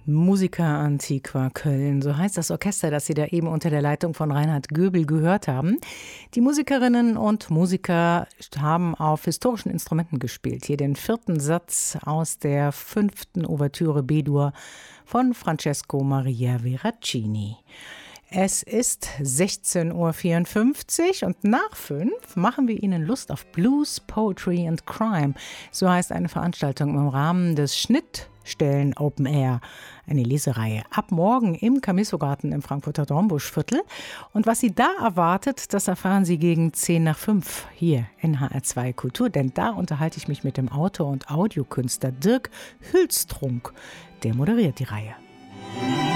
Musica Antiqua Köln, so heißt das Orchester, das Sie da eben unter der Leitung von Reinhard Göbel gehört haben. Die Musikerinnen und Musiker haben auf historischen Instrumenten gespielt. Hier den 4. Satz aus der 5. Ouvertüre B-Dur von Francesco Maria Veracini. Es ist 16:54 Uhr und nach 5 machen wir Ihnen Lust auf Blues, Poetry and Crime. So heißt eine Veranstaltung im Rahmen des Schnittstellen Open Air. Eine Lesereihe ab morgen im Camisso-Garten im Frankfurter Dornbuschviertel. Und was Sie da erwartet, das erfahren Sie gegen 5:10 hier in HR2 Kultur. Denn da unterhalte ich mich mit dem Autor und Audiokünstler Dirk Hülstrunk. Der moderiert die Reihe.